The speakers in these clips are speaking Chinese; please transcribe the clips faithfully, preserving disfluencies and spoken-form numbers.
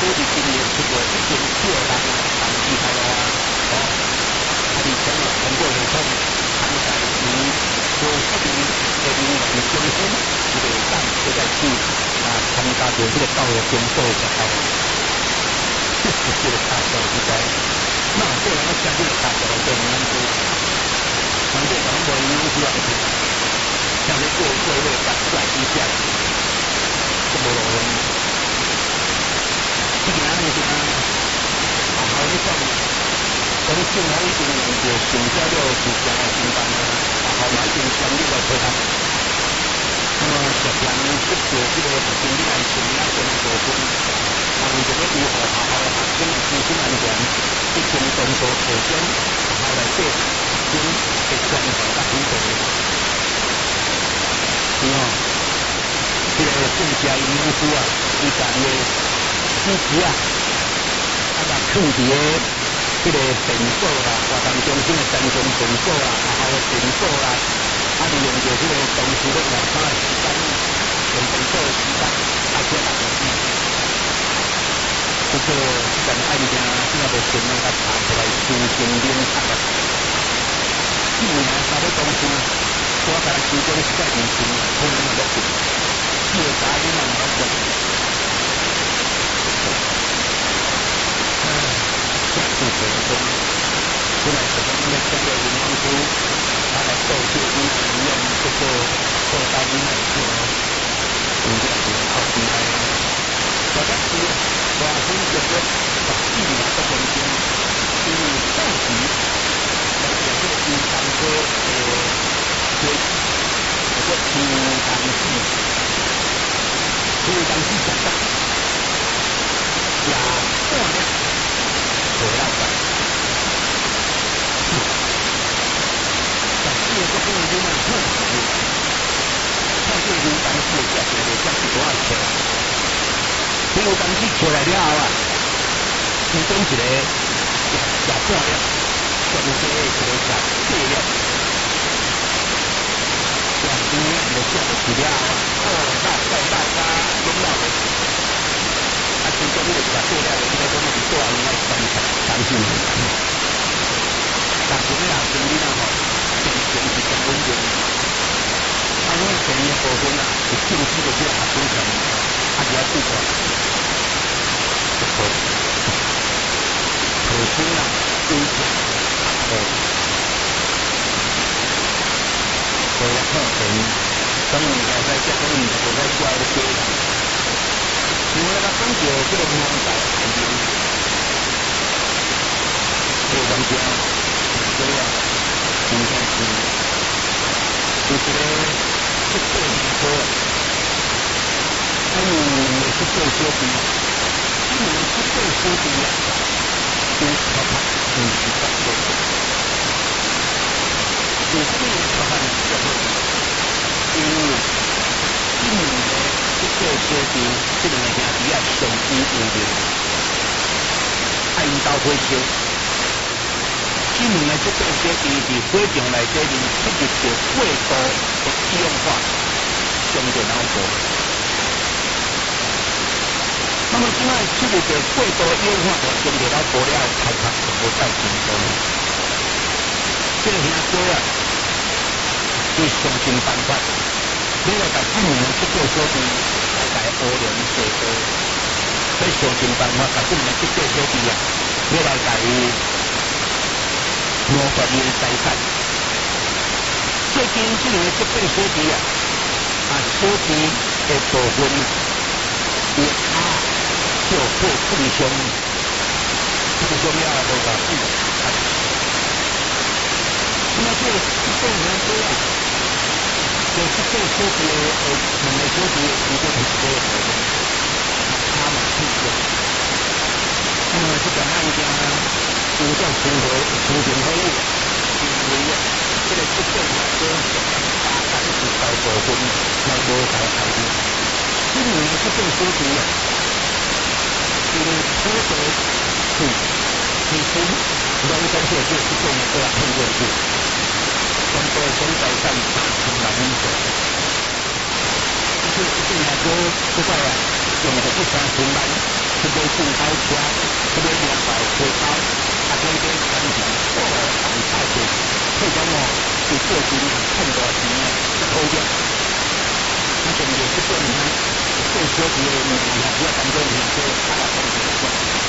所以今年出过一千少人啊，但是系咯啊，哦，啊，而且啊，通过系统参赛于无一定的人员中心，一个党就在去啊参加到这个教育工作的时候，这个大道实在，那个人要相信大道的能力，反正咱们无能力啊，像你过过月八出来之下，都无路用。这个人是啊，学校你讲，从政府已经用过上交了是上个承担的，学校嘛已经全力来配合。那么实际上出过这个学生的安全安全的部分，但是这个如何学校的学生的自身安全，已经动作首先学校内底学生的宣传甲辅导。是哦，这个郑家营养师啊，伊家己支持啊，啊，甲放伫个这个电所啦、活动中心的健身场所啦、学校的电所啦，啊，利用着这个同时咧晚餐的时间、电电所的时间，啊，去大家支持。不过，这个案件怎啊无成啊，甲查出来私刑领察啊，去年三要当初，我甲他提供实在认真，可能也不对。四个查囡仔唔好做。唉，真是成功。本来是讲要请个营养师，他来做这个营养这个做大营养师，有点是好厉害。大家是大分结束十四年的中间，因为当时来讲这个营养科的学习，这个营养系。因为当时上班也半日回来的，但是这个工人呢，很好用，看这个当时的价钱就价是多少钱？这个当时出来了后啊，其中一个也也半日，全部这个一个价四日，两边就价就去了后啊，哦，那再大家。拢了的，啊，其中你就食过了，应该讲是做安尼三十三四年。但是你若生囡仔吼，病情是真稳定。啊，我第二部分啊，是正式的这个学生上，啊，是要注意，不错。学生啊，追求学好，所以课程。当然，在在这方面，我在教的学生，因为他讲到这个年代环境，非常讲，所以啊，应该是就是咧，这个年头，他们这个小弟，他们这个小弟啊，都考他五十八岁，有什么考他五十八岁？因为今年的这个小弟，这两个兄弟啊，上医有名，爱因兜火烧。今年的这个小弟伫火场内底面出入着过度的一氧化相对脑部。那么，今仔出入着过度一氧化相对脑部了，头壳就无再轻松。这个兄弟啊，就想尽办法。你来甲今年这个小弟来甲乌龙做做，要想尽办法甲今年这个小弟啊，要来甲伊挪发伊的财产。最近今年这个小弟啊，啊手机的部分，伊卡就过正常，正常了无甲付。那么这这个人说啊。就是这小弟的，呃，两个小弟一个是这个部分，他嘛去过。那么这个案件有叫清和清平合务，因为啊，这个这个嘛都大概是到部分来无才开的。今年这个小弟啊，因为初的是其实农村社会是这么个很过去。全部总财产三千万以上，这这这下哥这个啊，用着这三千万， 去买进口车，去买名牌皮包，啊，买买产品，哦，红太贵，退讲哦，有做钱趁大钱啊，不讨厌。那现在这个呢，做小钱的物件也不要当做很多大大东西来管。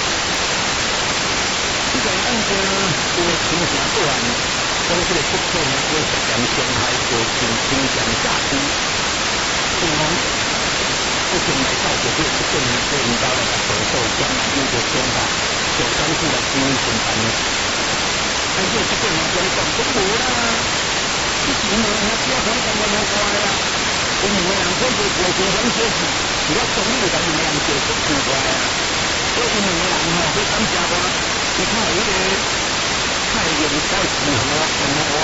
这个案件因为清城个案，讲这个失踪呢，有涉嫌伤害造成精神诈欺，警方目前来到这个失踪呢，对引导来个投诉，将来有个想法，小商户来进行审判呢。但是这个人讲讲都无啦，之前呢，我只要讲讲我冇怪啦，我两个人做做做做很小事，除了中午咱两个人做做做怪啊，所以两个人吼去感谢我。你看那个太阳在适合什么话？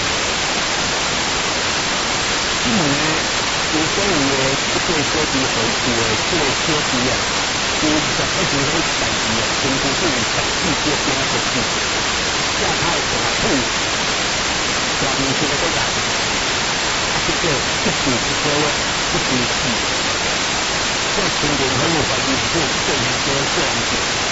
这门呢，有所有的这个小弟合作的这个小弟啊，有十一时好代志啊，全部是有十四个点合作，下太大铺，专门是个在干，啊，这个一时一个月，一时四，这全部很有怀疑是这样子这样子。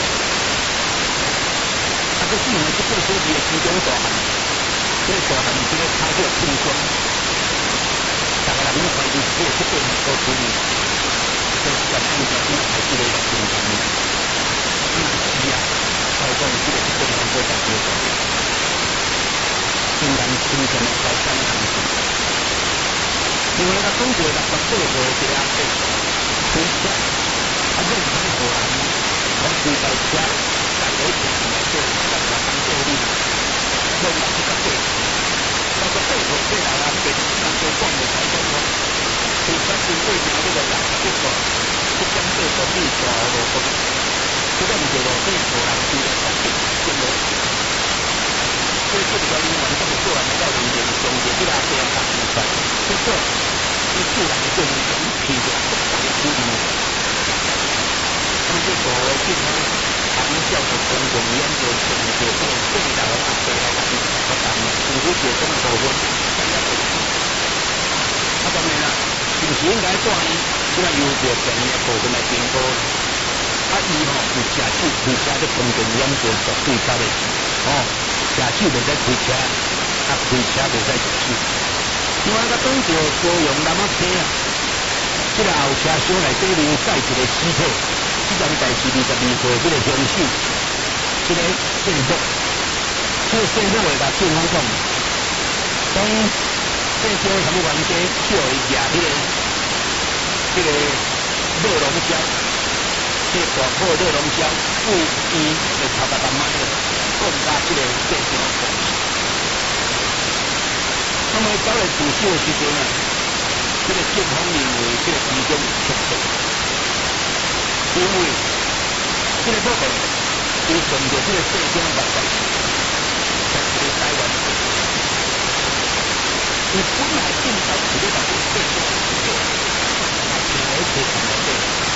啊，这是因为这个小弟的时间大汉，这个大汉这个超过轻松，大家人拢怀疑这个这个人做处理，这个案件因为还是在进行的，那是啊，还有讲这个这个人做在做的，应该清楚的来讲行情。因为他中国的十四岁这个阿伯，开车，啊，认真过来，我开到车。大家一起来做，大家当做你，弄到这个对，到个对头对来啊，别当做讲的才讲讲，其实是为了这个人结果，不讲对方面大路风，这个唔对路对大人对人讲对，对不？所以这个人员这么做来到人员中间，这个这样打比赛，结果你自然就能够提着很大的鼓励。那么这所谓健康。含教的公共研究成果，这个最大的大概来讲，我讲政府节这么多分，大家都知。啊，当然啦，是不是应该带伊这个优越便宜的部分来评估？啊，伊吼有驾驶开车的公共研究绝对差的，哦，驾驶袂使开车，啊，开车袂使驾驶。因为个讲到高雄南仔溪啊，这个后车厢内底面载一个尸体。这件代志二十二岁，这个凶手，这个姓福，这个姓福会甲警方讲，讲这叫什么冤家，叫伊举迄个，这个热龙胶，这个大块热龙胶，故意会头甲他妈的讲甲这个姓福关系。那么到了自首的时阵啊，这个警方认为这个疑点确凿。因为这个部分，伊顺着这个细江目的，在这个台湾，伊本来应该是咧把这个细江这个，啊，是好切成的对。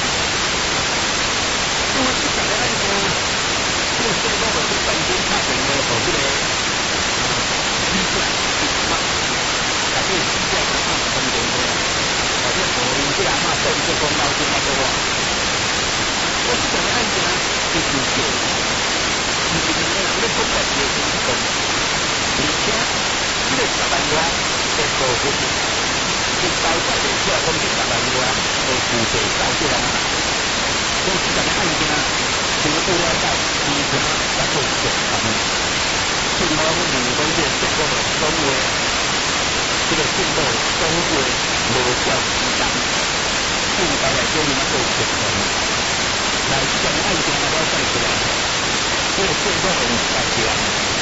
那么这个案件，这个细江的这半边差点呢，和这个啊，起价是什么？啊，这个起价是什么分别呢？啊，这个因这个阿嬷送这个老金阿多啊。我这个案件呢，是事实，是一个人咧不管这个行动，而且这个十万元的部分，是交代的出来讲这十万元的具体交出来。所以这个案件呢，除了了解基本甲做实谈，警方认为讲这个结果的总话，这个结果总话无效期间，应该来做一做实谈。来，这件案件我带出来，这个最后人是带出来，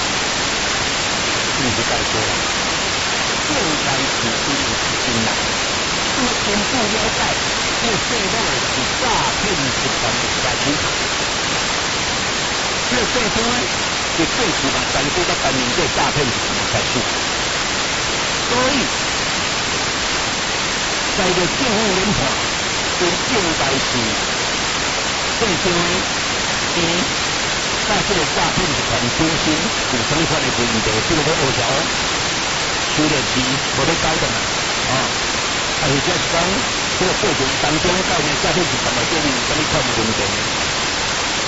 不是带出来，应该是因为是真人。那么根据了解，这个最后人是诈骗集团的代理人。这个最终呢，是过去嘛，担负到担任这诈骗集团的代理。所以，在这政府研判，就应该是。最终呢，伊在这个诈骗集团中心有相关的问题，比如讲二条收了钱无咧交的嘛，啊，啊或者是讲这个过程当中，到底诈骗集团内底有啥物款的问题？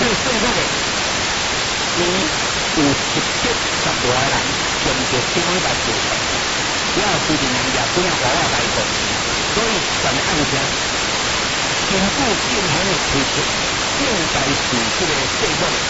这个岁末的，伊有十七十多个人上着天空来做法，只要规定人家不要娃娃来做，所以咱们按下，经过任何的推出，应该是这个岁末的。